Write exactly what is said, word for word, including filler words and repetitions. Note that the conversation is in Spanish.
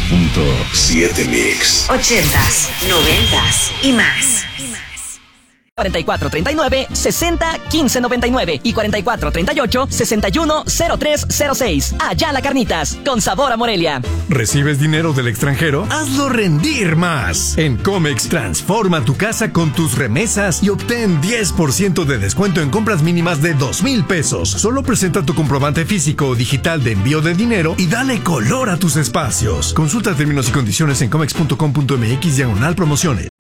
punto siete Mix. Ochentas, noventas y más. cuarenta y cuatro treinta y nueve, sesenta, quince noventa y nueve y cuarenta y cuatro treinta y ocho, sesenta y uno, cero tres cero seis. Ayala Carnitas, con sabor a Morelia. ¿Recibes dinero del extranjero? Hazlo rendir más. En Comex, transforma tu casa con tus remesas y obtén diez por ciento de descuento en compras mínimas de dos mil pesos. Solo presenta tu comprobante físico o digital de envío de dinero y dale color a tus espacios. Consulta términos y condiciones en comex punto com punto mx diagonal promociones.